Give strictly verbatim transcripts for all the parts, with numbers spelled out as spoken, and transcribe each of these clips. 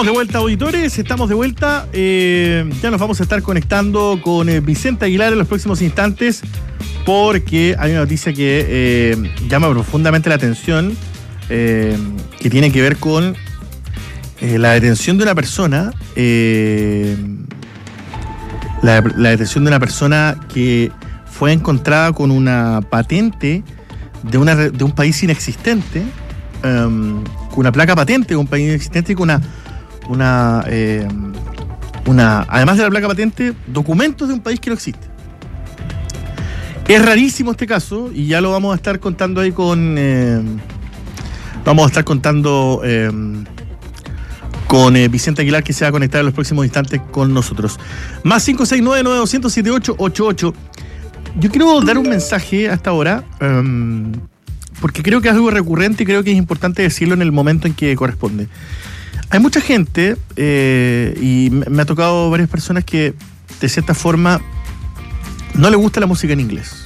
Estamos de vuelta, auditores, estamos de vuelta. Eh, ya nos vamos a estar conectando con eh, Vicente Aguilar en los próximos instantes, porque hay una noticia que eh, llama profundamente la atención, eh, que tiene que ver con eh, la detención de una persona, eh, la, la detención de una persona que fue encontrada con una patente de, una, de un país inexistente, um, con una placa patente de un país inexistente y con una Una, eh, una, además de la placa patente, documentos de un país que no existe. Es rarísimo este caso y ya lo vamos a estar contando ahí con... Eh, vamos a estar contando eh, con eh, Vicente Aguilar, que se va a conectar en los próximos instantes con nosotros. Más cinco seis nueve, nueve dos cero siete ocho ocho ocho. Yo quiero dar un mensaje hasta ahora, um, porque creo que es algo recurrente y creo que es importante decirlo en el momento en que corresponde. Hay mucha gente, eh, y me ha tocado varias personas que, de cierta forma, no le gusta la música en inglés.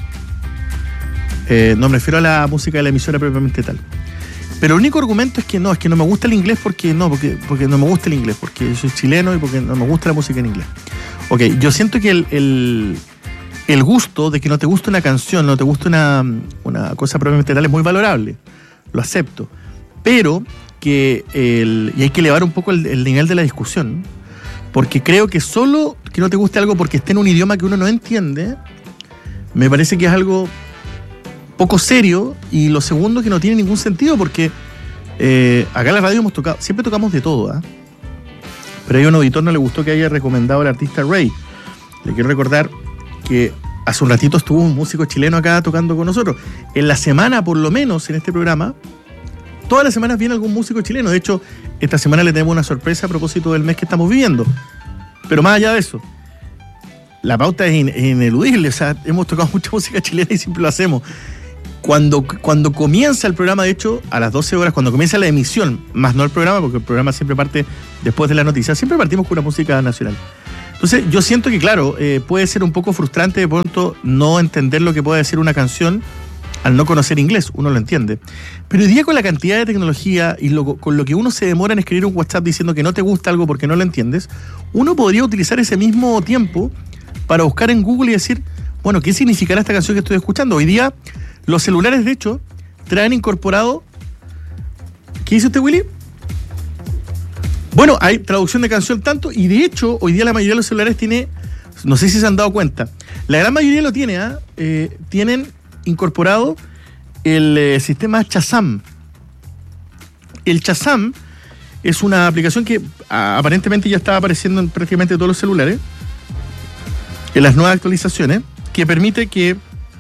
Eh, no me refiero a la música de la emisora propiamente tal. Pero el único argumento es que no, es que no me gusta el inglés porque no, porque, porque no me gusta el inglés, porque soy chileno y porque no me gusta la música en inglés. Ok, yo siento que el, el, el gusto de que no te guste una canción, no te guste una, una cosa propiamente tal es muy valorable. Lo acepto. Pero... Que el, y hay que elevar un poco el, el nivel de la discusión, porque creo que solo que no te guste algo porque esté en un idioma que uno no entiende, me parece que es algo poco serio, y lo segundo, que no tiene ningún sentido, porque eh, acá en la radio hemos tocado, siempre tocamos de todo, ¿eh? Pero a un auditor no le gustó que haya recomendado al artista Rey. Le quiero recordar que hace un ratito estuvo un músico chileno acá tocando con nosotros. En la semana, por lo menos, en este programa, todas las semanas viene algún músico chileno. De hecho, esta semana le tenemos una sorpresa a propósito del mes que estamos viviendo. Pero más allá de eso, la pauta es in, ineludible. O sea, hemos tocado mucha música chilena y siempre lo hacemos. Cuando, cuando comienza el programa, de hecho, a las doce horas, cuando comienza la emisión, más no el programa, porque el programa siempre parte después de la noticia, siempre partimos con una música nacional. Entonces, yo siento que, claro, eh, puede ser un poco frustrante de pronto no entender lo que puede decir una canción al no conocer inglés. Uno lo entiende. Pero hoy día, con la cantidad de tecnología y lo, con lo que uno se demora en escribir un WhatsApp diciendo que no te gusta algo porque no lo entiendes, uno podría utilizar ese mismo tiempo para buscar en Google y decir, bueno, ¿qué significará esta canción que estoy escuchando? Hoy día, los celulares, de hecho, traen incorporado... ¿Qué dice usted, Willy? Bueno, hay traducción de canción tanto, y de hecho, hoy día la mayoría de los celulares tiene... No sé si se han dado cuenta. La gran mayoría lo tiene, ¿eh? Eh, tienen incorporado el eh, sistema Shazam. El Shazam es una aplicación que a, aparentemente ya está apareciendo en prácticamente todos los celulares, en las nuevas actualizaciones, que permite que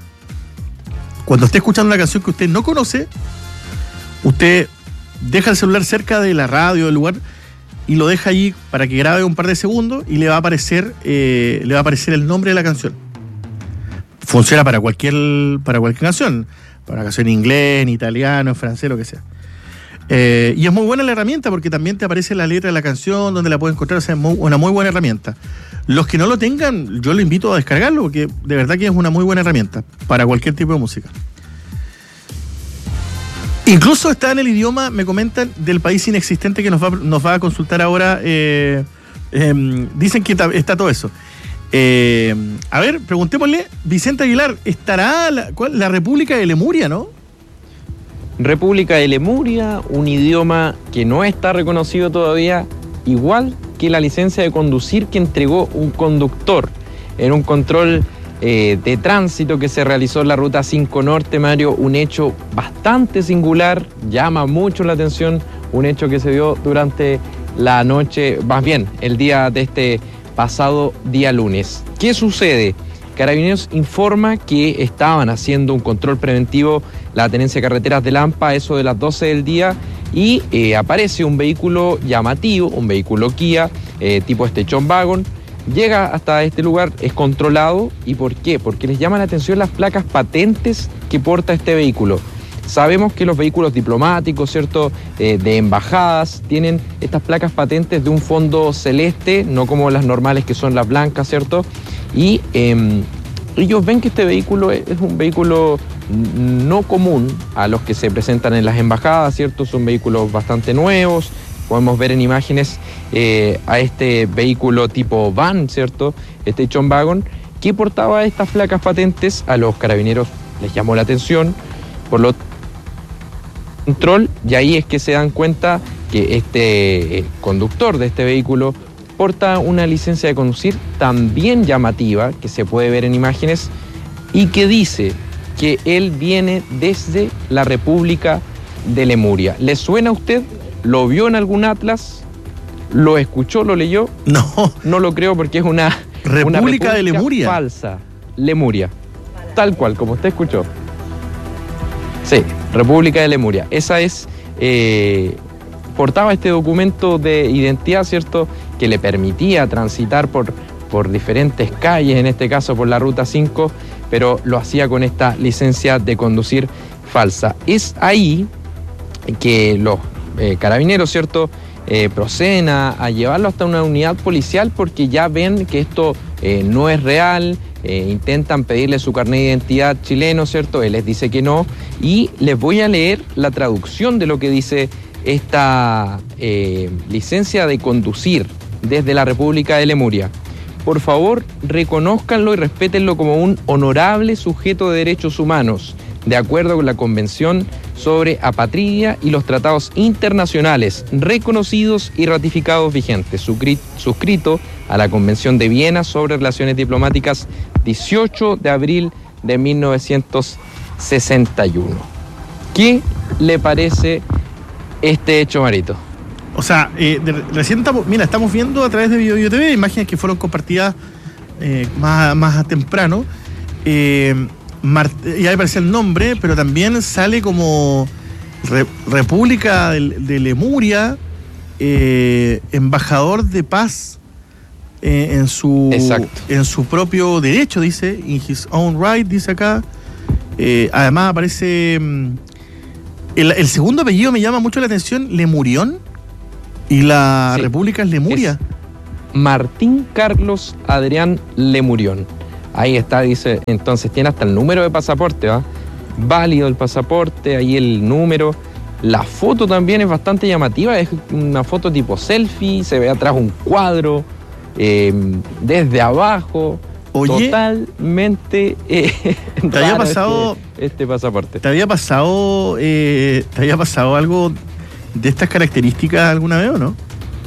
cuando esté escuchando una canción que usted no conoce, usted deja el celular cerca de la radio, del lugar, y lo deja allí para que grabe un par de segundos, y le va a aparecer eh, le va a aparecer el nombre de la canción. Funciona para cualquier, para cualquier canción, para canción en inglés, en italiano, en francés, lo que sea. Eh, y es muy buena la herramienta porque también te aparece la letra de la canción, donde la puedes encontrar. O sea, es muy, una muy buena herramienta. Los que no lo tengan, yo los invito a descargarlo, porque de verdad que es una muy buena herramienta para cualquier tipo de música. Incluso está en el idioma, me comentan, del país inexistente que nos va, nos va a consultar ahora. Eh, eh, dicen que está, está todo eso. Eh, a ver, preguntémosle, Vicente Aguilar, ¿estará la, cuál, la República de Lemuria, no? República de Lemuria, un idioma que no está reconocido todavía, igual que la licencia de conducir que entregó un conductor en un control eh, de tránsito que se realizó en la Ruta cinco Norte, Mario. Un hecho bastante singular, llama mucho la atención, un hecho que se dio durante la noche, más bien, el día de este pasado día lunes. ¿Qué sucede? Carabineros informa que estaban haciendo un control preventivo la tenencia de carreteras de Lampa a eso de las doce del día, y eh, aparece un vehículo llamativo, un vehículo Kia, eh, tipo Station Wagon, llega hasta este lugar, es controlado. ¿Y por qué? Porque les llama la atención las placas patentes que porta este vehículo. Sabemos que los vehículos diplomáticos, ¿cierto?, eh, de embajadas, tienen estas placas patentes de un fondo celeste, no como las normales que son las blancas, ¿cierto? Y eh, ellos ven que este vehículo es un vehículo no común a los que se presentan en las embajadas, ¿cierto? Son vehículos bastante nuevos, podemos ver en imágenes eh, a este vehículo tipo van, ¿cierto? Station Wagon, que portaba estas placas patentes. A los carabineros les llamó la atención, por lo control, y ahí es que se dan cuenta que este eh, conductor de este vehículo porta una licencia de conducir también llamativa, que se puede ver en imágenes, y que dice que él viene desde la República de Lemuria. ¿Le suena a usted? ¿Lo vio en algún atlas? ¿Lo escuchó? ¿Lo leyó? No. No lo creo, porque es una República, una república de Lemuria. Falsa. Lemuria. Tal cual, como usted escuchó. Sí, República de Lemuria. Esa es... Eh, portaba este documento de identidad, ¿cierto?, que le permitía transitar por, por diferentes calles, en este caso por la Ruta cinco, pero lo hacía con esta licencia de conducir falsa. Es ahí que los eh, carabineros, ¿cierto?, eh, proceden a, a llevarlo hasta una unidad policial, porque ya ven que esto eh, no es real. Eh, intentan pedirle su carnet de identidad chileno, ¿cierto? Él les dice que no, y les voy a leer la traducción de lo que dice esta eh, licencia de conducir desde la República de Lemuria. Por favor, reconózcanlo y respétenlo como un honorable sujeto de derechos humanos, de acuerdo con la Convención sobre Apatridia y los tratados internacionales reconocidos y ratificados vigentes, suscrito a la Convención de Viena sobre Relaciones Diplomáticas dieciocho de abril de mil novecientos sesenta y uno. ¿Qué le parece este hecho, Marito? O sea, eh, de, recién estamos, mira, estamos viendo a través de Bio Bio T V imágenes que fueron compartidas eh, más, más temprano. Eh, Mart- y ahí aparece el nombre, pero también sale como Re- República de, de Lemuria, eh, embajador de paz eh, en su Exacto. en su propio derecho, dice, in his own right, dice acá. Eh, además aparece mm, el, el segundo apellido me llama mucho la atención, Lemurión, y la Sí. República es Lemuria. Es Martín Carlos Adrián Lemurión. Ahí está, dice, entonces tiene hasta el número de pasaporte, ¿va? Válido el pasaporte, ahí el número. La foto también es bastante llamativa, es una foto tipo selfie, se ve atrás un cuadro, eh, desde abajo. Oye, totalmente eh, ¿te había pasado este, este pasaporte? ¿Te había pasado eh, ¿Te había pasado algo de estas características alguna vez o no?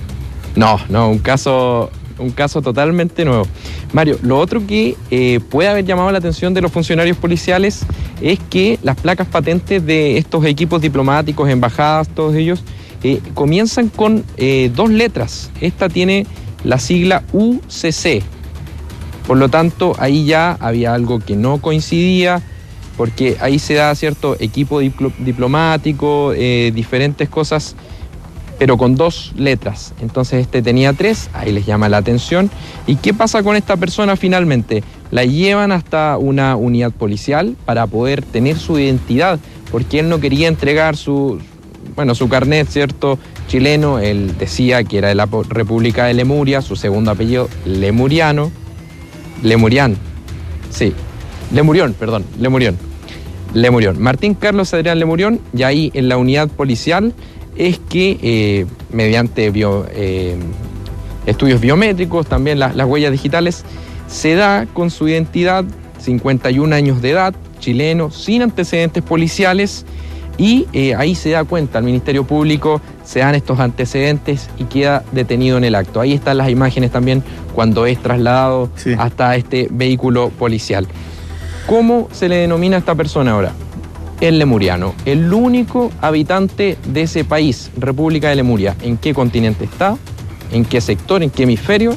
No, no, un caso, un caso totalmente nuevo. Mario, lo otro que eh, puede haber llamado la atención de los funcionarios policiales es que las placas patentes de estos equipos diplomáticos, embajadas, todos ellos, eh, comienzan con eh, dos letras. Esta tiene la sigla U C C. Por lo tanto, ahí ya había algo que no coincidía, porque ahí se da cierto equipo dipl- diplomático, eh, diferentes cosas, pero con dos letras. Entonces este tenía tres, ahí les llama la atención. ¿Y qué pasa con esta persona finalmente? La llevan hasta una unidad policial para poder tener su identidad, porque él no quería entregar su, bueno, su carnet, ¿cierto?, chileno. Él decía que era de la República de Lemuria, su segundo apellido, Lemuriano. Lemurián, sí, Lemurión, perdón, Lemurión. Lemurión. Martín Carlos Adrián Lemurión, y ahí en la unidad policial es que eh, mediante bio, eh, estudios biométricos, también la, las huellas digitales, se da con su identidad, cincuenta y un años de edad, chileno, sin antecedentes policiales, y eh, ahí se da cuenta, el Ministerio Público, se dan estos antecedentes y queda detenido en el acto. Ahí están las imágenes también cuando es trasladado sí. hasta este vehículo policial. ¿Cómo se le denomina a esta persona ahora? El lemuriano, el único habitante de ese país, República de Lemuria. ¿En qué continente está? ¿En qué sector? ¿En qué hemisferio?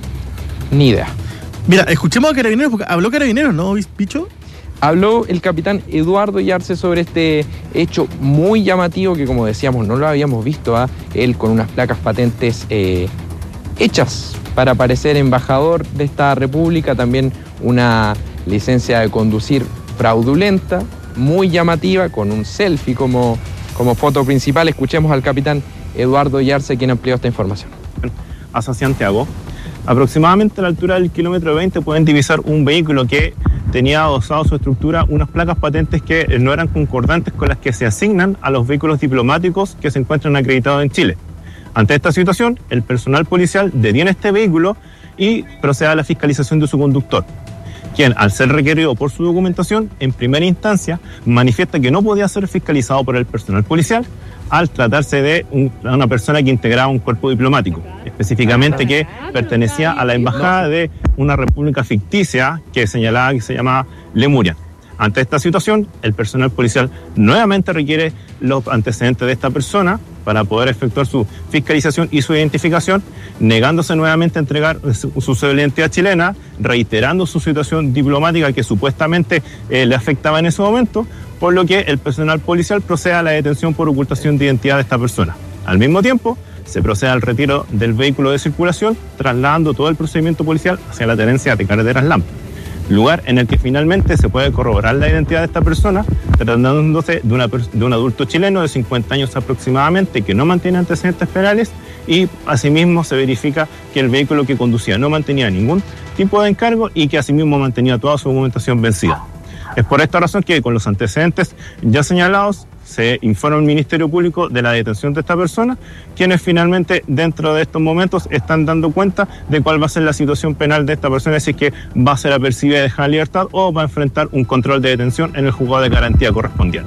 Ni idea. Mira, escuchemos a Carabineros, porque habló Carabineros, ¿no, Bicho? Habló el capitán Eduardo Yarse sobre este hecho muy llamativo que, como decíamos, no lo habíamos visto a él con unas placas patentes eh, hechas para parecer embajador de esta república, también una licencia de conducir fraudulenta, muy llamativa, con un selfie como, como foto principal. Escuchemos al capitán Eduardo Yarse, quien amplió esta información. Hacia Santiago, aproximadamente a la altura del kilómetro veinte pueden divisar un vehículo que tenía adosado su estructura unas placas patentes que no eran concordantes con las que se asignan a los vehículos diplomáticos que se encuentran acreditados en Chile. Ante esta situación, el personal policial detiene este vehículo y procede a la fiscalización de su conductor, quien, al ser requerido por su documentación, en primera instancia manifiesta que no podía ser fiscalizado por el personal policial al tratarse de un, una persona que integraba un cuerpo diplomático, específicamente que pertenecía a la embajada de una república ficticia que señalaba que se llamaba Lemuria. Ante esta situación, el personal policial nuevamente requiere los antecedentes de esta persona para poder efectuar su fiscalización y su identificación, negándose nuevamente a entregar su, su cédula de identidad chilena, reiterando su situación diplomática que supuestamente eh, le afectaba en ese momento, por lo que el personal policial procede a la detención por ocultación de identidad de esta persona. Al mismo tiempo, se procede al retiro del vehículo de circulación, trasladando todo el procedimiento policial hacia la tenencia de Carreteras Lampa, lugar en el que finalmente se puede corroborar la identidad de esta persona, tratándose de, una, de un adulto chileno de cincuenta años aproximadamente que no mantiene antecedentes penales, y asimismo se verifica que el vehículo que conducía no mantenía ningún tipo de encargo y que asimismo mantenía toda su documentación vencida. Es por esta razón que, con los antecedentes ya señalados, se informa al Ministerio Público de la detención de esta persona, quienes finalmente dentro de estos momentos están dando cuenta de cuál va a ser la situación penal de esta persona, si es que va a ser apercibida y dejada en libertad o va a enfrentar un control de detención en el juzgado de garantía correspondiente.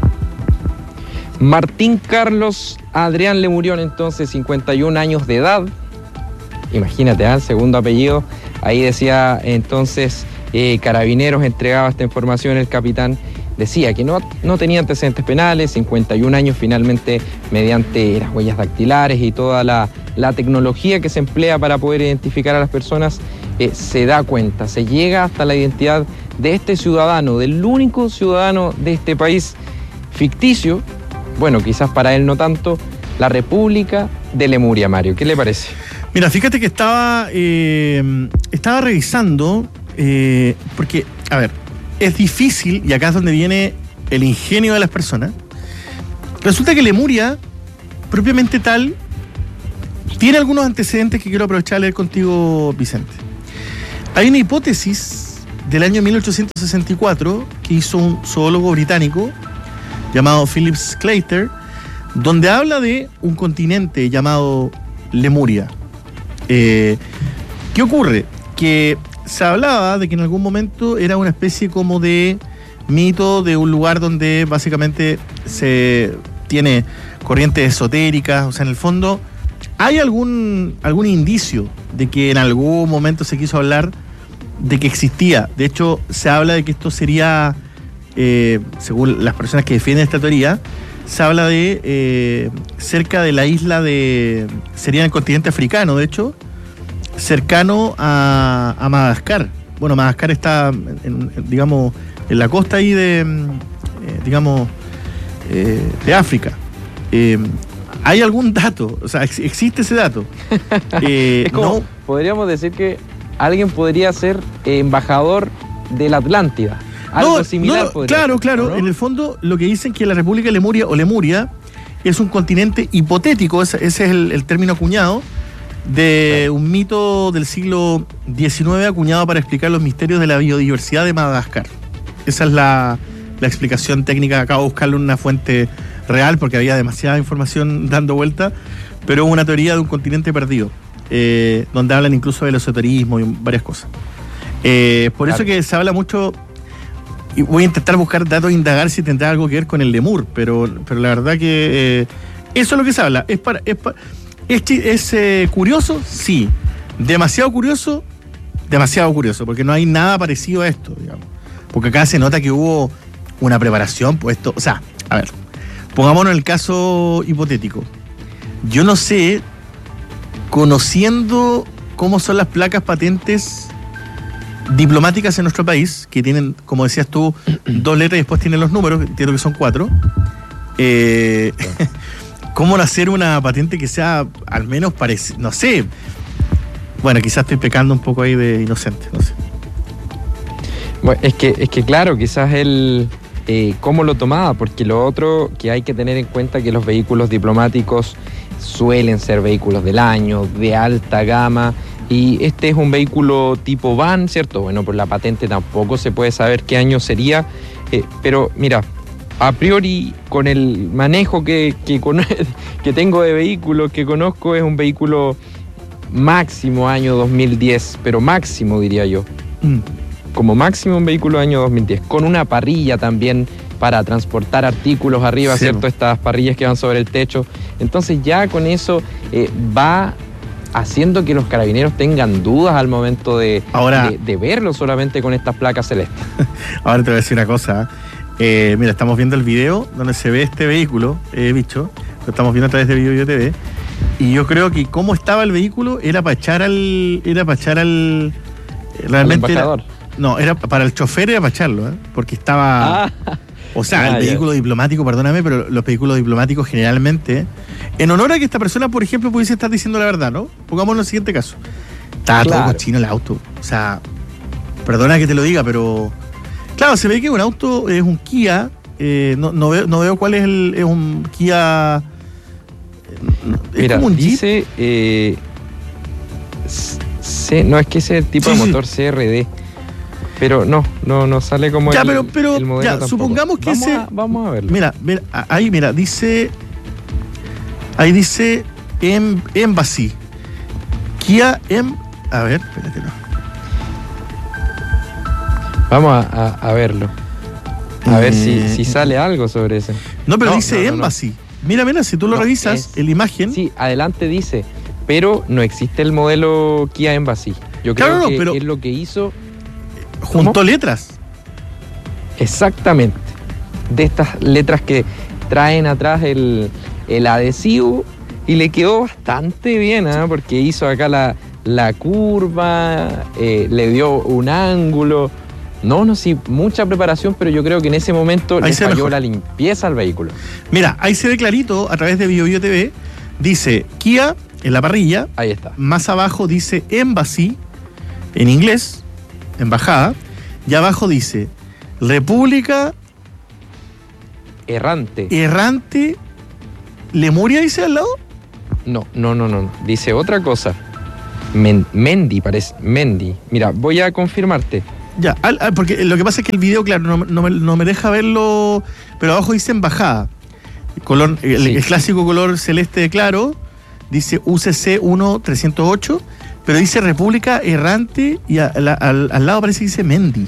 Martín Carlos Adrián Lemurión, entonces, cincuenta y un años de edad. Imagínate, ¿eh? El segundo apellido. Ahí decía entonces, eh, Carabineros entregaba esta información, el capitán decía que no, no tenía antecedentes penales, cincuenta y un años, finalmente mediante las huellas dactilares y toda la, la tecnología que se emplea para poder identificar a las personas, eh, se da cuenta, se llega hasta la identidad de este ciudadano, del único ciudadano de este país ficticio, bueno, quizás para él no tanto, la República de Lemuria. Mario, ¿qué le parece? Mira, fíjate que estaba, eh, estaba revisando, eh, porque, a ver, es difícil, y acá es donde viene el ingenio de las personas. Resulta que Lemuria, propiamente tal, tiene algunos antecedentes que quiero aprovechar a leer contigo, Vicente. Hay una hipótesis del año mil ochocientos sesenta y cuatro que hizo un zoólogo británico llamado Philip Sclater, donde habla de un continente llamado Lemuria. Eh, ¿Qué ocurre? Que se hablaba de que en algún momento era una especie como de mito de un lugar donde básicamente se tiene corrientes esotéricas, o sea, en el fondo hay algún, algún indicio de que en algún momento se quiso hablar de que existía. De hecho, se habla de que esto sería, eh, según las personas que defienden esta teoría, se habla de eh, cerca de la isla de, sería en el continente africano, de hecho, cercano a, a Madagascar. Bueno, Madagascar está, en, en, digamos, en la costa ahí de, eh, digamos, eh, de África. Eh, ¿Hay algún dato? O sea, ex- existe ese dato. Eh, es como, no, podríamos decir que alguien podría ser eh, embajador de la Atlántida. Algo no, similar no, podría claro, ser, claro. ¿no? En el fondo, lo que dicen que la República de Lemuria o Lemuria es un continente hipotético, ese, ese es el, el término acuñado, de un mito del siglo diecinueve acuñado para explicar los misterios de la biodiversidad de Madagascar. Esa es la, la explicación técnica. Acabo de buscarle una fuente real porque había demasiada información dando vuelta, pero una teoría de un continente perdido, eh, donde hablan incluso del esoterismo y varias cosas. Eh, por claro. Eso que se habla mucho, y voy a intentar buscar datos e indagar si tendrá algo que ver con el lemur, pero, pero la verdad que eh, eso es lo que se habla. Es para... Es para ¿Es, es eh, curioso? Sí. ¿Demasiado curioso? Demasiado curioso, porque no hay nada parecido a esto, digamos. Porque acá se nota que hubo una preparación, pues esto, o sea, a ver, pongámonos en el caso hipotético. Yo no sé, conociendo cómo son las placas patentes diplomáticas en nuestro país, que tienen, como decías tú, dos letras y después tienen los números, entiendo que son cuatro, eh... ¿cómo no hacer una patente que sea al menos parecida? No sé. Bueno, quizás estoy pecando un poco ahí de inocente, no sé. Bueno, es que, es que claro, quizás él eh, cómo lo tomaba, porque lo otro que hay que tener en cuenta es que los vehículos diplomáticos suelen ser vehículos del año, de alta gama, y este es un vehículo tipo van, ¿cierto? Bueno, por la patente tampoco se puede saber qué año sería, eh, pero mira, a priori, con el manejo que, que, que tengo de vehículos que conozco, es un vehículo máximo año dos mil diez, pero máximo diría yo. Mm. Como máximo un vehículo año dos mil diez, con una parrilla también para transportar artículos arriba, sí, ¿cierto? Estas parrillas que van sobre el techo. Entonces ya con eso eh, va haciendo que los carabineros tengan dudas al momento de, Ahora, de, de verlo solamente con estas placas celestes. Ahora te voy a decir una cosa. Eh, mira, estamos viendo el video donde se ve este vehículo, eh, bicho. Lo estamos viendo a través de Video T V. Y yo creo que cómo estaba el vehículo era para echar al... Era para echar al... Realmente embajador. Era, no, era para el chofer, era para echarlo, ¿eh? Porque estaba... Ah. O sea, ah, el vehículo ya. diplomático, perdóname, pero los vehículos diplomáticos generalmente, en honor a que esta persona, por ejemplo, pudiese estar diciendo la verdad, ¿no? Pongámoslo en el siguiente caso. Estaba claro. todo cochino el auto. O sea, perdona que te lo diga, pero... Claro, se ve que un auto es un Kia, eh, no, no, veo, no veo cuál es el... Es un Kia... Es Mira, como un dice... Eh, C, no, es que ese es el tipo sí, de motor sí. C R D. Pero no, no, no sale como ya, el, pero, pero, el modelo ya, tampoco. Supongamos que vamos ese... A, vamos a verlo. Mira, mira, ahí mira, dice... Ahí dice em, Embassy. Kia Em... A ver, espérate, no. Vamos a, a, a verlo. A eh... ver si, si sale algo sobre ese. No, pero no, dice no, no, Embassy. No. Mira, mira, si tú lo no, revisas, es, en la imagen... Sí, adelante dice, pero no existe el modelo Kia Embassy. Yo creo claro, que pero... es lo que hizo... Juntó ¿Cómo? letras. Exactamente. De estas letras que traen atrás el, el adhesivo y le quedó bastante bien, ¿eh? Porque hizo acá la, la curva, eh, le dio un ángulo. No, no, sí, mucha preparación, pero yo creo que en ese momento ahí le falló mejor. la limpieza al vehículo. Mira, ahí se ve clarito a través de Bio Bio T V. Dice Kia en la parrilla. Ahí está. Más abajo dice Embassy en inglés. Embajada, y abajo dice República Errante. Errante Lemuria, dice al lado. No, no, no, no. Dice otra cosa. Men, Mendy, parece. Mendy. Mira, voy a confirmarte. Ya, al, al, porque lo que pasa es que el video, claro, no, no, me, no me deja verlo, pero abajo dice embajada. Color, el, sí. el clásico color celeste claro. Dice U C C uno trescientos ocho. Pero dice República Errante y a, a, a, al, al lado parece que dice Mendy.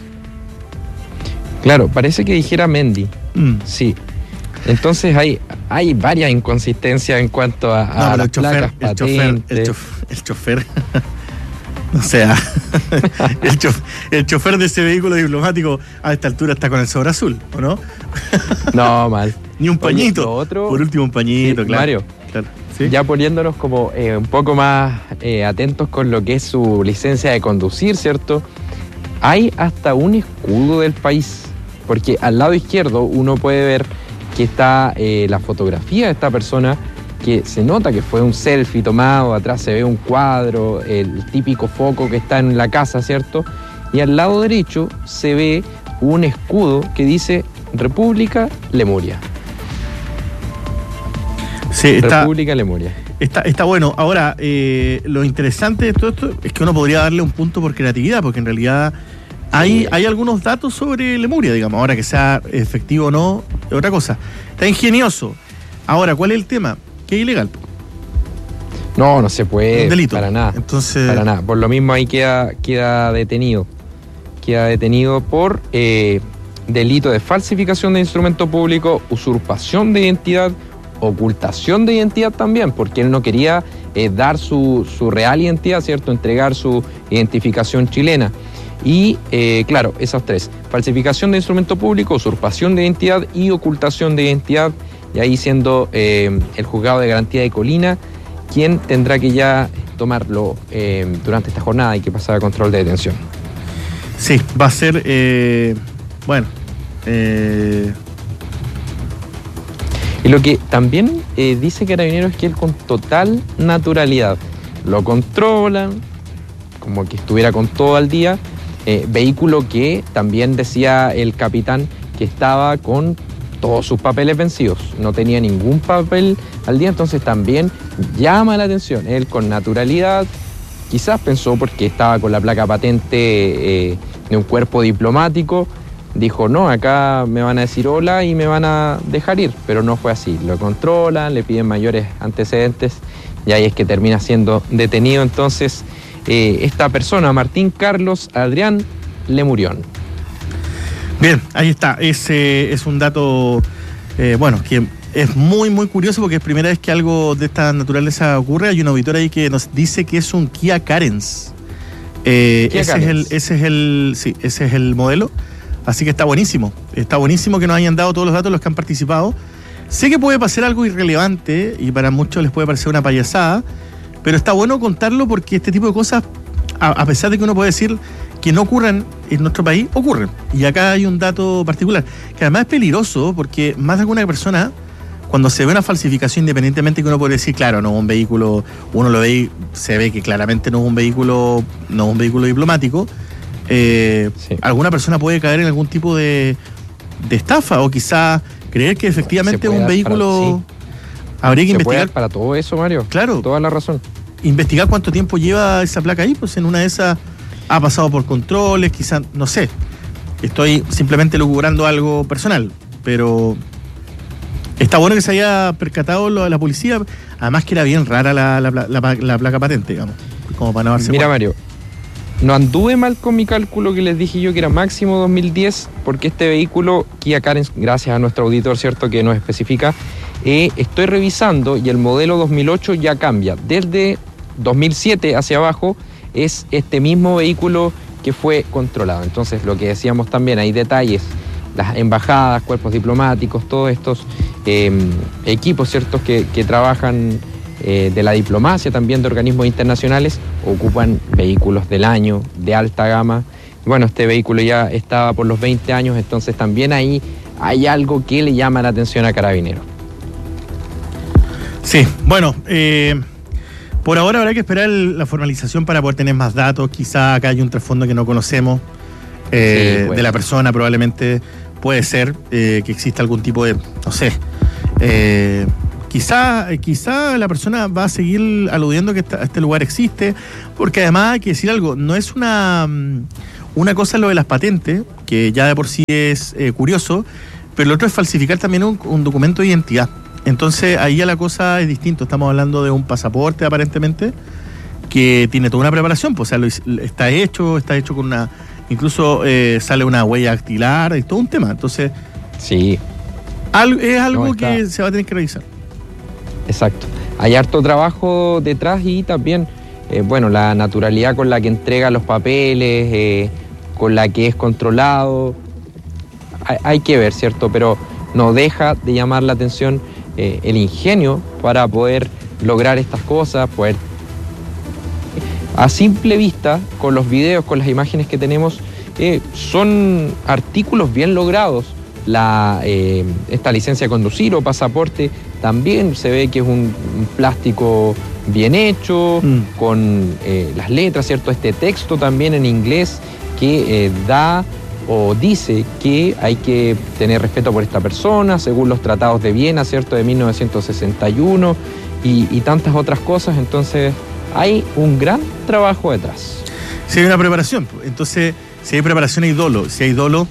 Claro, parece que dijera Mendy. Mm. Sí. Entonces hay, hay varias inconsistencias en cuanto a, a no, las el chofer, placas, el patentes. chofer, el chofer, el chofer o sea, el, chofer, el chofer de ese vehículo diplomático a esta altura está con el sobre azul, ¿o no? No, mal. Ni un pañito. Oye, otro, por último un pañito, sí, claro. Mario. Claro. ¿Sí? Ya poniéndonos como eh, un poco más eh, atentos con lo que es su licencia de conducir, ¿cierto? Hay hasta un escudo del país, porque al lado izquierdo uno puede ver que está eh, la fotografía de esta persona, que se nota que fue un selfie tomado, atrás se ve un cuadro, el típico foco que está en la casa, ¿cierto? Y al lado derecho se ve un escudo que dice República Lemuria. Sí, está, República Lemuria. Está, está bueno. Ahora, eh, lo interesante de todo esto es que uno podría darle un punto por creatividad, porque en realidad hay, sí. hay algunos datos sobre Lemuria, digamos. Ahora que sea efectivo o no, es otra cosa. Está ingenioso. Ahora, ¿cuál es el tema? Que es ilegal. No, no se puede. Un delito. Para nada. Entonces... Para nada. Por lo mismo ahí queda, queda detenido. Queda detenido por eh, delito de falsificación de instrumento público, usurpación de identidad, ocultación de identidad también, porque él no quería eh, dar su, su real identidad, ¿cierto? Entregar su identificación chilena. Y, eh, claro, esas tres. Falsificación de instrumento público, usurpación de identidad y ocultación de identidad. Y ahí siendo eh, el juzgado de garantía de Colina quien tendrá que ya tomarlo eh, durante esta jornada y que pasar a control de detención. Sí, va a ser, eh, bueno... Eh... Y lo que también eh, dice Carabineros es que él con total naturalidad lo controlan, como que estuviera con todo al día. Eh, vehículo que también decía el capitán que estaba con todos sus papeles vencidos, no tenía ningún papel al día, entonces también llama la atención. Él con naturalidad, quizás pensó porque estaba con la placa patente eh, de un cuerpo diplomático, dijo, no, acá me van a decir hola y me van a dejar ir, pero no fue así. Lo controlan, le piden mayores antecedentes y ahí es que termina siendo detenido entonces eh, esta persona, Martín Carlos Adrián Lemurión. Bien, ahí está. Ese es un dato, eh, bueno, que es muy, muy curioso porque es primera vez que algo de esta naturaleza ocurre. Hay un auditor ahí que nos dice que es un Kia Carens. Eh, Kia ese, Carens. Es el, ese es el, sí, ese es el modelo. Así que está buenísimo. Está buenísimo que nos hayan dado todos los datos los que han participado. Sé que puede parecer algo irrelevante y para muchos les puede parecer una payasada, pero está bueno contarlo porque este tipo de cosas, a, a pesar de que uno puede decir que no ocurran en nuestro país, ocurren. Y acá hay un dato particular, que además es peligroso porque más de alguna persona, cuando se ve una falsificación, independientemente que uno puede decir, claro, no es un vehículo, uno lo ve y se ve que claramente no es un vehículo, no es un vehículo diplomático, eh, sí. alguna persona puede caer en algún tipo de, de estafa o quizá creer que efectivamente es un vehículo. Para, sí. Habría que se investigar. Puede para todo eso, Mario. Claro. Toda la razón. Investigar cuánto tiempo lleva esa placa ahí, pues en una de esas ha pasado por controles, quizás, no sé. Estoy simplemente lucubrando algo personal, pero está bueno que se haya percatado lo de la policía, además que era bien rara la, la, la, la, la placa patente, digamos, como para no darse Mira, cuenta. Mario, no anduve mal con mi cálculo que les dije yo que era máximo dos mil diez, porque este vehículo, Kia Carens, gracias a nuestro auditor, cierto, que nos especifica, eh, estoy revisando y el modelo dos mil ocho ya cambia. Desde dos mil siete hacia abajo es este mismo vehículo que fue controlado. Entonces, lo que decíamos también, hay detalles, las embajadas, cuerpos diplomáticos, todos estos eh, equipos, ciertos, que, que trabajan eh, de la diplomacia, también de organismos internacionales, ocupan vehículos del año, de alta gama. Bueno, este vehículo ya estaba por los veinte años, entonces también ahí hay algo que le llama la atención a Carabineros. Sí, bueno, eh, por ahora habrá que esperar el, la formalización para poder tener más datos. Quizá acá hay un trasfondo que no conocemos eh, sí, bueno. de la persona, probablemente puede ser eh, que exista algún tipo de, no sé, eh, quizá, quizá la persona va a seguir aludiendo que esta, este lugar existe, porque además hay que decir algo, no es una, una cosa lo de las patentes, que ya de por sí es eh, curioso, pero lo otro es falsificar también un, un documento de identidad. Entonces ahí ya la cosa es distinto, estamos hablando de un pasaporte aparentemente que tiene toda una preparación, pues, o sea, lo, está hecho, está hecho con una, incluso eh, sale una huella dactilar, es todo un tema, entonces sí, al, es algo no, que se va a tener que revisar. Exacto, hay harto trabajo detrás y también, eh, bueno, la naturalidad con la que entrega los papeles, eh, con la que es controlado, hay, hay que ver, ¿cierto? Pero no deja de llamar la atención Eh, el ingenio para poder lograr estas cosas, poder a simple vista, con los videos, con las imágenes que tenemos, eh, son artículos bien logrados. La, eh, esta licencia de conducir o pasaporte también se ve que es un, un plástico bien hecho, mm. con eh, las letras, ¿cierto? Este texto también en inglés que eh, da o dice que hay que tener respeto por esta persona, según los tratados de Viena, ¿cierto?, de mil novecientos sesenta y uno, y, y tantas otras cosas. Entonces, hay un gran trabajo detrás. Si hay una preparación, entonces, si hay preparación hay dolo. Si hay dolo,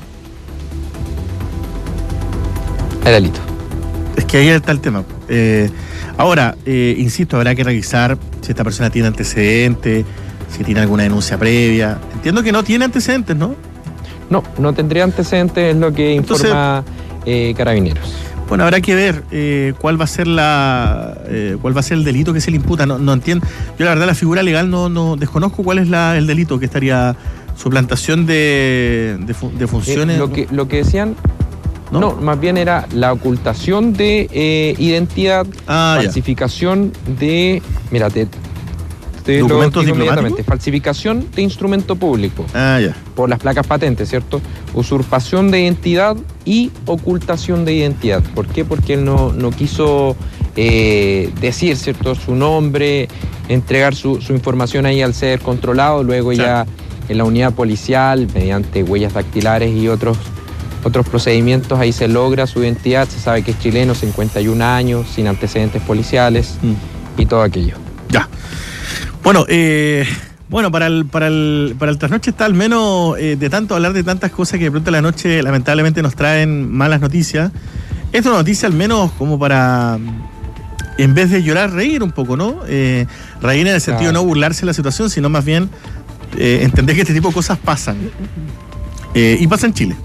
hay delito. Es que ahí está el tema. Eh, ahora, eh, insisto, habrá que revisar si esta persona tiene antecedentes, si tiene alguna denuncia previa. Entiendo que no tiene antecedentes, ¿no? No, no tendría antecedentes, es lo que informa Entonces, eh, Carabineros. Bueno, habrá que ver eh, cuál va a ser la eh, cuál va a ser el delito que se le imputa. No, no entiendo. Yo la verdad la figura legal no, no desconozco cuál es la, el delito que estaría suplantación de, de, de funciones. Eh, lo que lo que decían, no, no más bien era la ocultación de eh, identidad, ah, falsificación ya. de, mira, te ¿Documentos diplomáticos? Falsificación de instrumento público. Ah, ya. Por las placas patentes, ¿cierto? Usurpación de identidad y ocultación de identidad. ¿Por qué? Porque él no, no quiso eh, decir, ¿cierto?, su nombre, entregar su, su información ahí al ser controlado. Luego sí. ya en la unidad policial, mediante huellas dactilares y otros, otros procedimientos, ahí se logra su identidad. Se sabe que es chileno, cincuenta y un años, sin antecedentes policiales mm. y todo aquello. Ya. Bueno, eh, Bueno, para el, para el, para el trasnoche está al menos eh, de tanto hablar de tantas cosas que de pronto a la noche lamentablemente nos traen malas noticias. Esta es una noticia al menos como para, en vez de llorar, reír un poco, ¿no? Eh, reír en el sentido de no burlarse de la situación, sino más bien eh, entender que este tipo de cosas pasan. Eh, y pasa en Chile.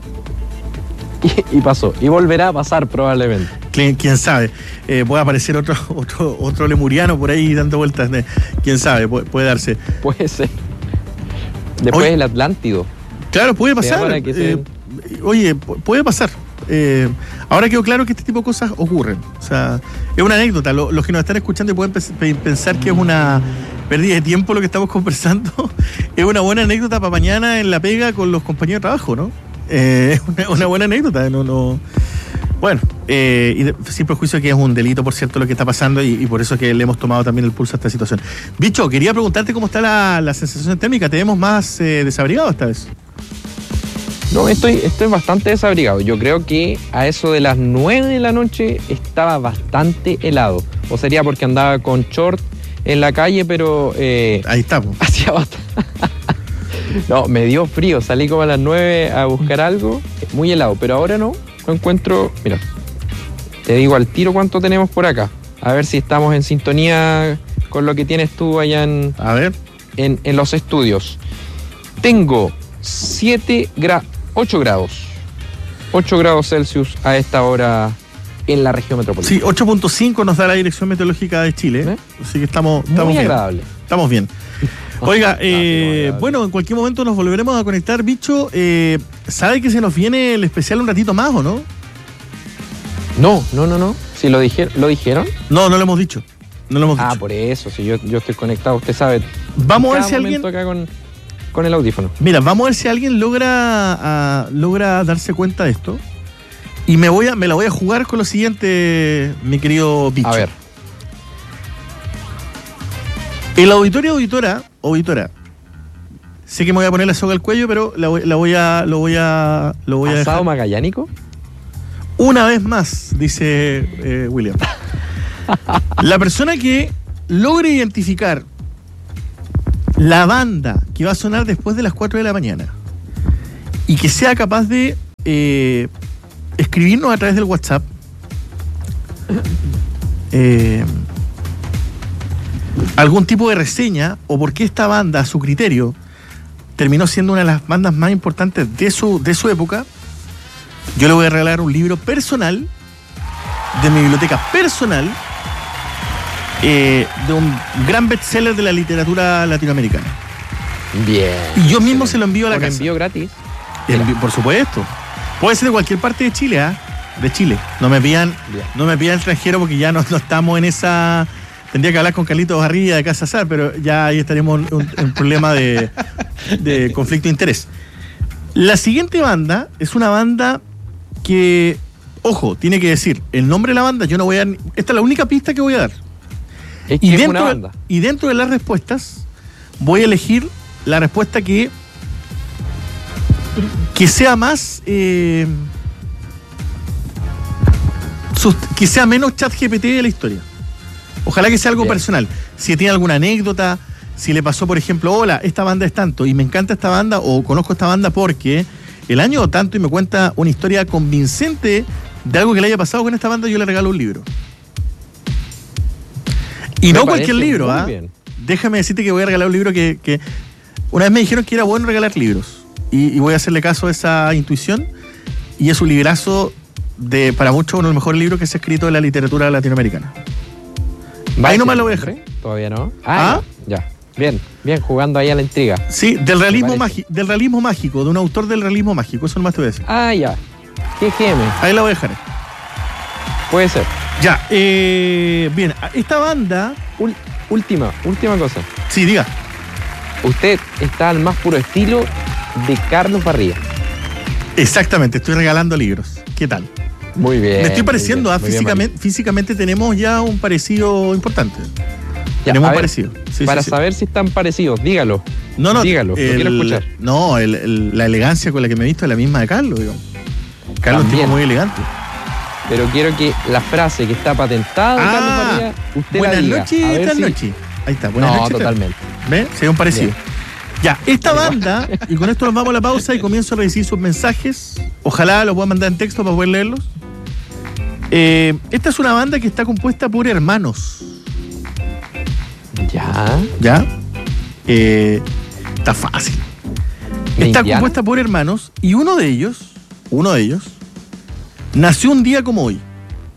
Y, y pasó. Y volverá a pasar probablemente. ¿Quién, quién sabe? Eh, puede aparecer otro, otro, otro lemuriano por ahí dando vueltas. Eh, quién sabe, puede, puede darse. Puede ser. Después oye, el Atlántido. Claro, puede pasar. Eh, se... Oye, puede pasar. Eh, ahora quedó claro que este tipo de cosas ocurren. O sea, es una anécdota. Los, los que nos están escuchando pueden pensar que es una pérdida de tiempo lo que estamos conversando. Es una buena anécdota para mañana en la pega con los compañeros de trabajo, ¿no? Eh, es una, una buena anécdota. No, no. Bueno, eh, y de, sin prejuicio que es un delito, por cierto, lo que está pasando y, y por eso que le hemos tomado también el pulso a esta situación. Bicho, quería preguntarte cómo está la, la sensación térmica. ¿Te vemos más eh, desabrigado esta vez? No, estoy, estoy bastante desabrigado. Yo creo que a eso de las nueve de la noche estaba bastante helado. O sería porque andaba con short en la calle, pero... Eh, Ahí estamos. Hacía bastante... No, me dio frío. Salí como a las nueve a buscar algo. Muy helado, pero ahora no. No encuentro... Mira, te digo al tiro cuánto tenemos por acá. A ver si estamos en sintonía con lo que tienes tú allá en... A ver. En, en los estudios. Tengo siete grados... ocho grados. ocho grados Celsius a esta hora en la región metropolitana. Sí, ocho punto cinco nos da la Dirección Meteorológica de Chile. ¿Eh? Así que estamos, estamos muy bien. agradable. Estamos bien. Oiga, eh, bueno, en cualquier momento nos volveremos a conectar, Bicho. Eh, ¿Sabe que se nos viene el especial un ratito más o no? No, no, no, no. Si lo dijeron, ¿lo dijeron? No, no lo hemos dicho. No lo hemos ah, dicho. por eso, si yo, yo estoy conectado, usted sabe. Vamos a ver si alguien... acá con, con el audífono. Mira, vamos a ver si alguien logra, uh, logra darse cuenta de esto. Y me voy a, me la voy a jugar con lo siguiente, mi querido Bicho. A ver. El auditorio auditora, auditora, sé que me voy a poner la soga al cuello, pero la voy, la voy a, lo voy a, lo voy a ¿Asado dejar. magallánico? Una vez más, dice eh, William. La persona que logre identificar la banda que va a sonar después de las cuatro de la mañana y que sea capaz de eh, escribirnos a través del WhatsApp eh, algún tipo de reseña o por qué esta banda, a su criterio, terminó siendo una de las bandas más importantes de su, de su época, yo le voy a regalar un libro personal, de mi biblioteca personal, eh, de un gran bestseller de la literatura latinoamericana. Bien. Y yo mismo se lo envío a la ¿Con casa. envío gratis? Envío, por supuesto. Puede ser de cualquier parte de Chile, ¿ah? ¿eh? De Chile. No me pidan, no me pidan extranjero porque ya no, no estamos en esa... Tendría que hablar con Carlitos Barriga de Casa Sar, pero ya ahí estaríamos en un, un problema de, de conflicto de interés. La siguiente banda es una banda que, ojo, tiene que decir el nombre de la banda. Yo no voy a dar, esta es la única pista que voy a dar. Es que y, es dentro una banda. De, y dentro de las respuestas voy a elegir la respuesta que que sea más eh, sust- que sea menos ChatGPT de la historia. Ojalá que sea algo Bien. personal. Si tiene alguna anécdota, si le pasó, por ejemplo, hola, esta banda es tanto y me encanta esta banda o conozco esta banda porque el año tanto y me cuenta una historia convincente de algo que le haya pasado con esta banda, yo le regalo un libro. Y me no cualquier libro, ¿ah? ¿eh? Déjame decirte que voy a regalar un libro que, que una vez me dijeron que era bueno regalar libros y, y voy a hacerle caso a esa intuición y es un librazo de, para muchos, uno de los mejores libros que se ha escrito en la literatura latinoamericana. Ahí nomás lo voy a dejar. Todavía no. Ah, ¿Ah? Ya, ya. Bien, bien, jugando ahí a la intriga. Sí, del realismo, magi- del realismo mágico, de un autor del realismo mágico, eso nomás te voy a decir. Ah, ya. G G M. Ahí la voy a dejar. Puede ser. Ya, eh, bien, esta banda... Ul- última, última cosa. Sí, diga. Usted está al más puro estilo de Carlos Barriga. Exactamente, estoy regalando libros. ¿Qué tal? Muy bien. Me estoy pareciendo, bien, ¿ah? Físicamente, bien, físicamente tenemos ya un parecido importante. Ya, tenemos un ver, parecido. Sí, para sí, saber sí. si están parecidos, dígalo. No, no. Dígalo, el, lo quiero escuchar. No, el, el, la elegancia con la que me he visto es la misma de Carlos, digo. Carlos es un tipo muy elegante. Pero quiero que la frase que está patentada de ah, Carlos Barriga, usted buenas la diga. Noches, a ver buenas si, noches. Ahí está. Buenas No, noches. totalmente. ¿Ves? Se ve un parecido. Bien. Ya, esta banda, y con esto nos vamos a la pausa y comienzo a recibir sus mensajes. Ojalá los puedan mandar en texto para poder leerlos. Eh, esta es una banda que está compuesta por hermanos. Ya. ¿Ya? Eh, está fácil. ¿De Está Indiana? compuesta por hermanos y uno de ellos, uno de ellos, nació un día como hoy.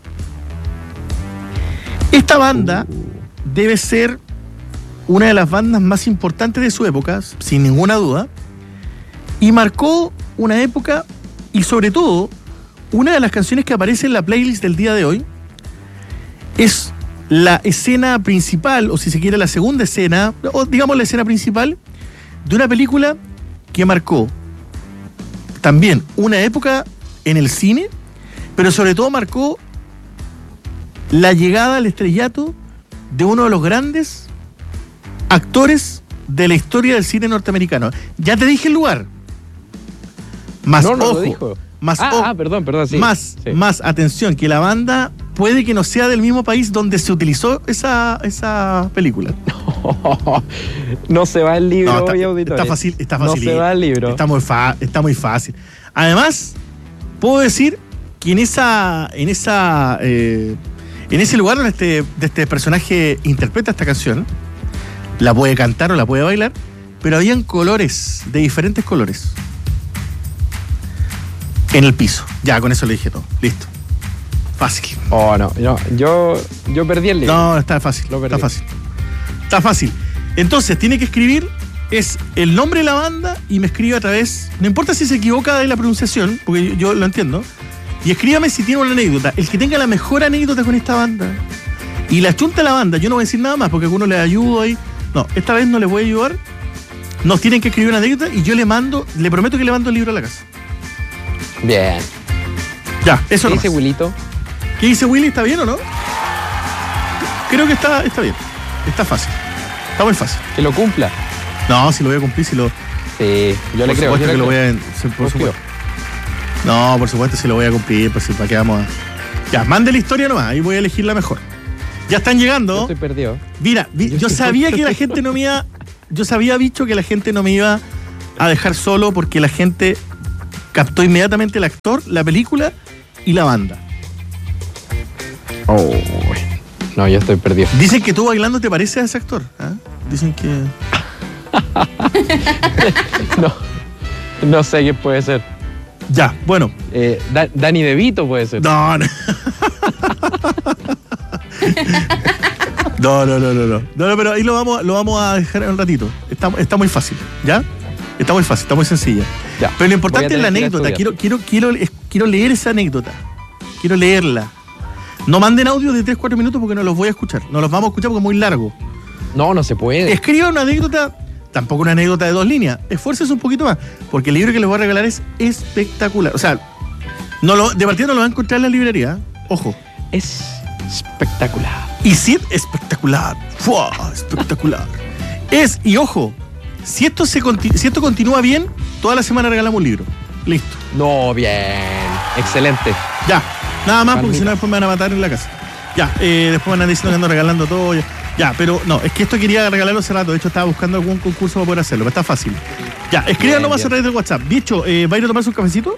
Esta banda debe ser una de las bandas más importantes de su época, sin ninguna duda, y marcó una época y sobre todo una de las canciones que aparece en la playlist del día de hoy es la escena principal, o si se quiere la segunda escena, o digamos la escena principal de una película que marcó también una época en el cine, pero sobre todo marcó la llegada al estrellato de uno de los grandes actores de la historia del cine norteamericano. Ya te dije el lugar. Más No, no ojo, lo dijo. más Ah, ojo, ah, perdón, perdón, sí. más, Sí. más atención, que la banda puede que no sea del mismo país donde se utilizó esa, esa película. No se va el libro, No, está, hoy, auditores. está fácil, está fácil. No se va el libro. Está muy, fa- está muy fácil. Además, puedo decir que en esa, en esa, eh, en ese lugar donde este, de este personaje interpreta esta canción, la puede cantar o la puede bailar, pero habían colores, de diferentes colores, en el piso. Ya, con eso le dije todo. Listo. Fácil. Oh, no, no, yo, yo perdí el libro. No, está fácil. Lo perdí. Está fácil. Está fácil. Entonces, tiene que escribir, es el nombre de la banda y me escribe a través, no importa si se equivoca de la pronunciación, porque yo, yo lo entiendo, y escríbame si tiene una anécdota. El que tenga la mejor anécdota con esta banda y la chunta a la banda, yo no voy a decir nada más porque a algunos les ayudo ahí. No, esta vez no les voy a ayudar. Nos tienen que escribir una anécdota y yo le mando, le prometo que le mando el libro a la casa. Bien. Ya, eso ¿Qué no. dice Wilito? ¿Qué dice Willy? ¿Está bien o no? Creo que está, está bien. Está fácil. Está muy fácil. Que lo cumpla. No, si lo voy a cumplir, si lo. Sí, yo le por creo. supuesto yo le que lo voy creo. a. sí, por Confío. supuesto. No, por supuesto si lo voy a cumplir, pues si para qué vamos a. Ya, mande la historia nomás, ahí voy a elegir la mejor. Ya están Yo llegando. estoy perdido. Mira, vi- yo sabía que la gente no me iba. Yo sabía, bicho, que la gente no me iba a dejar solo porque la gente captó inmediatamente el actor, la película y la banda. Oh, no, yo estoy perdido. Dicen que tú bailando te pareces a ese actor. ¿ah? Dicen que. No, no sé qué puede ser. Ya, bueno. Eh, Da- Danny DeVito puede ser. No, no. No, no, no, no, no. No, no, pero ahí lo vamos, lo vamos a dejar en un ratito. Está, está muy fácil, ¿ya? Está muy fácil, está muy sencilla. Ya, Pero lo importante voy a es la tener que ir a anécdota. estudiar. Quiero, quiero, quiero, es- quiero leer esa anécdota. Quiero leerla. No manden audio de tres cuatro minutos porque no los voy a escuchar. No los vamos a escuchar porque es muy largo. No, no se puede. Escriba una anécdota, tampoco una anécdota de dos líneas. Esfuércese un poquito más, porque el libro que les voy a regalar es espectacular. O sea, no lo, de partida no lo van a encontrar en la librería. ¿eh? Ojo. Es espectacular. Y sí, espectacular. ¡Fua! Espectacular. Es, y ojo, si esto, se conti- si esto continúa bien, toda la semana regalamos un libro. Listo. No, bien. Excelente. Ya. Nada más, porque Palmita. si no después me van a matar en la casa. Ya, eh, después van a diciendo que ando regalando todo. Ya. Ya, pero no, es que esto quería regalarlo hace rato. De hecho, estaba buscando algún concurso para poder hacerlo, pero está fácil. Ya, escríbanlo Bien, más a bien. través del WhatsApp. Dicho, eh, ¿va a ir a tomarse un cafecito?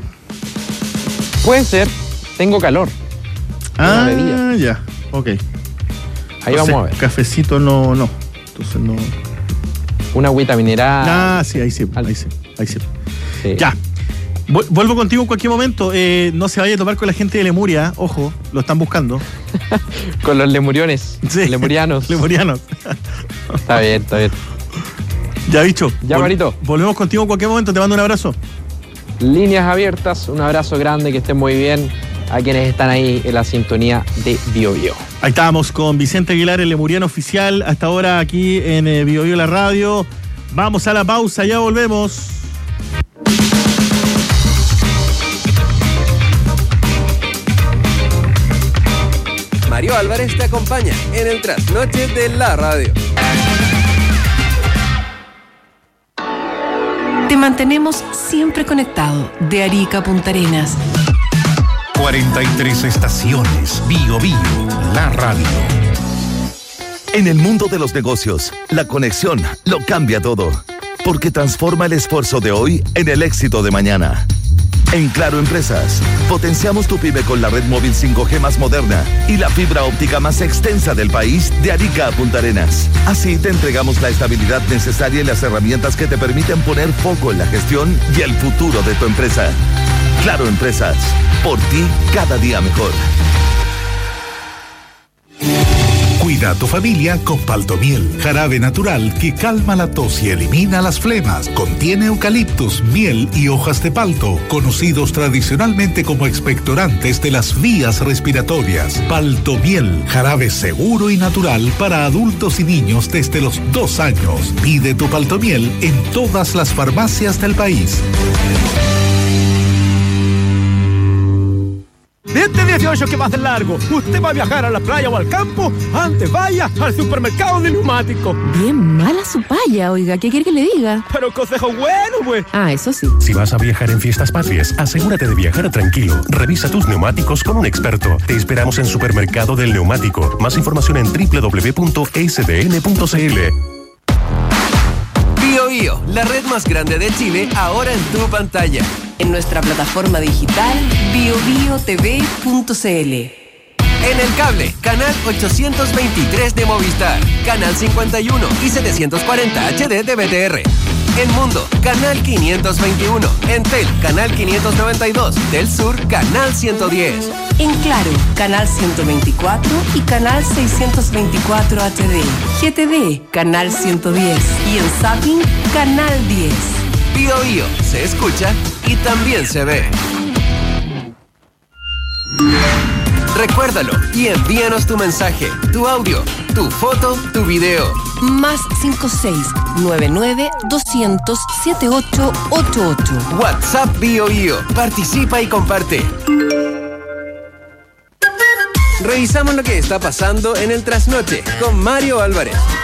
Puede ser. Tengo calor. Una Ah, bebida. ya, ok. Ahí Entonces, vamos a ver. Cafecito no, no. Entonces no. Una agüita mineral. Ah, sí, ahí sí, ahí sí, ahí sí. Sí. Ya. Vu- Vuelvo contigo en cualquier momento. Eh, no se vaya a topar con la gente de Lemuria. Ojo, lo están buscando. Con los lemuriones. Sí. Lemurianos. Lemurianos. Está bien, está bien. Ya, bicho. Ya, Vol- Marito. Volvemos contigo en cualquier momento. Te mando un abrazo. Líneas abiertas. Un abrazo grande. Que estén muy bien. A quienes están ahí en la sintonía de Bio Bio. Ahí estábamos con Vicente Aguilar, el lemuriano oficial, hasta ahora aquí en eh, Bio Bio La Radio. Vamos a la pausa, ya volvemos. Mario Álvarez te acompaña en el trasnoche de la radio. Te mantenemos siempre conectado de Arica a Punta Arenas. cuarenta y tres estaciones. Bio Bio, la radio. En el mundo de los negocios, la conexión lo cambia todo, porque transforma el esfuerzo de hoy en el éxito de mañana. En Claro Empresas, potenciamos tu pyme con la red móvil cinco G más moderna y la fibra óptica más extensa del país, de Arica a Punta Arenas. Así te entregamos la estabilidad necesaria y las herramientas que te permiten poner foco en la gestión y el futuro de tu empresa. Claro Empresas, por ti cada día mejor. Cuida a tu familia con Paltomiel, jarabe natural que calma la tos y elimina las flemas. Contiene eucaliptus, miel y hojas de palto, conocidos tradicionalmente como expectorantes de las vías respiratorias. Paltomiel, jarabe seguro y natural para adultos y niños desde los dos años. Pide tu Paltomiel en todas las farmacias del país. Este dieciocho que va a ser largo, usted va a viajar a la playa o al campo, antes vaya al supermercado de neumáticos. Bien mala su paya, oiga, ¿qué quiere que le diga? Pero consejo bueno, pues. Ah, eso sí. Si vas a viajar en fiestas patrias, asegúrate de viajar tranquilo. Revisa tus neumáticos con un experto. Te esperamos en Supermercado del Neumático. Más información en doble u doble u doble u punto s d n punto c l. Bio Bio, la red más grande de Chile, ahora en tu pantalla. En nuestra plataforma digital bio bio t v punto c l. En el cable, canal ochocientos veintitrés de Movistar, canal cincuenta y uno y setecientos cuarenta H D de B T R. En Mundo, canal quinientos veintiuno. En Tel, canal quinientos noventa y dos. Del Sur, canal ciento diez. En Claro, canal ciento veinticuatro y canal seiscientos veinticuatro H D. G T V, canal ciento diez. Y en Zapping, canal diez. Bio Bio, se escucha y también se ve. Recuérdalo y envíanos tu mensaje, tu audio, tu foto, tu video. Más cinco seis nueve nueve doscientos setenta y ocho ochenta y ocho. WhatsApp Bio Bio. Participa y comparte. Revisamos lo que está pasando en el trasnoche con Mario Álvarez.